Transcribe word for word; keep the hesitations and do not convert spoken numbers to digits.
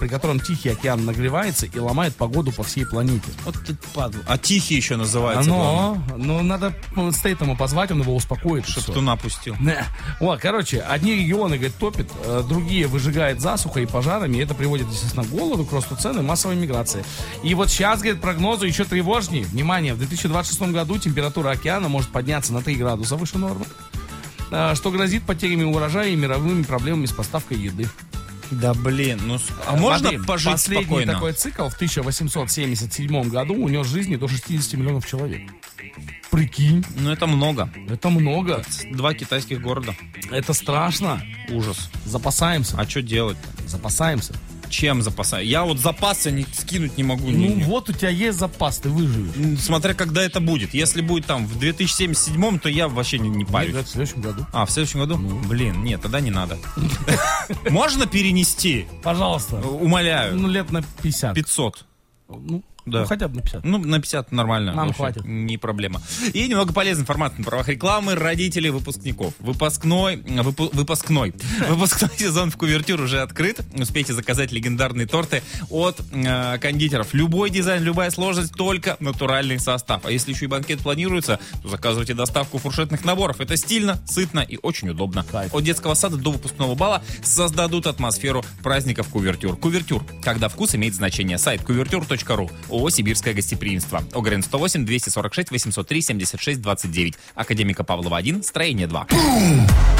при котором Тихий океан нагревается и ломает погоду по всей планете. Вот ты падла. А Тихий еще называется. Но, ну, надо Стейтема позвать, он его успокоит. Шептуна пустил. Вот, короче, одни регионы, говорит, топит, другие выжигает засуха и пожарами, и это приводит, естественно, к голоду, к росту цен и массовой миграции. И вот сейчас, говорит, прогнозы еще тревожнее. Внимание, в две тысячи двадцать шестом году температура океана может подняться на три градуса выше нормы, что грозит потерями урожая и мировыми проблемами с поставкой еды. Да блин, ну а можно Смотри, пожить последний спокойно? Такой цикл в тысяча восемьсот семьдесят седьмом году унес жизни до шестьдесят миллионов человек. Прикинь. Ну это много. Это много. Два китайских города. Это страшно. Ужас. Запасаемся. А что делать? Запасаемся. Чем запасаю? Я вот запасы не, скинуть не могу. Ну не, не. вот у тебя есть запас, ты выживешь. Смотря когда это будет. Если будет там в две тысячи семьдесят седьмом, то я вообще не, не парюсь. Нет, в следующем году. А, в следующем году? Ну. Блин, нет, тогда не надо. Можно перенести? Пожалуйста. Умоляю. Ну лет на пятьдесят. пятьсот. Ну, да. ну хотя бы на пятьдесят. Ну, на пятьдесят нормально. Нам вообще, хватит. Не проблема. И немного полезной информации на правах рекламы. Родители выпускников. Выпускной, выпу, выпускной. Выпускной сезон в Кувертюр уже открыт. Успейте заказать легендарные торты от э, кондитеров. Любой дизайн, любая сложность, только натуральный состав. А если еще и банкет планируется, то заказывайте доставку фуршетных наборов. Это стильно, сытно и очень удобно. Кайф. От детского сада до выпускного бала создадут атмосферу праздников Кувертюр. Кувертюр. Когда вкус имеет значение. Сайт кувертюр точка ру. ООО «Сибирское гостеприимство». ОГРН сто восемь двести сорок шесть восемьсот три семьдесят шесть двадцать девять. Академика Павлова один, строение два.